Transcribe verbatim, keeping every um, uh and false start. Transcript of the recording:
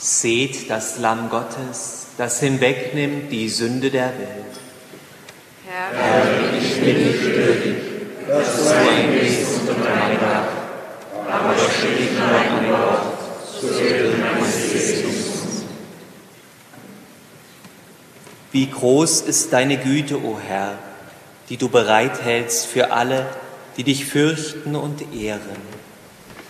Seht das Lamm Gottes, das hinwegnimmt die Sünde der Welt. Herr, Herr, ich bin nicht würdig, dass du eingehst unter mein Dach, aber sprich nur ein Wort, so wird meines Segens. Wie groß ist deine Güte, o Herr, die du bereithältst für alle, die dich fürchten und ehren.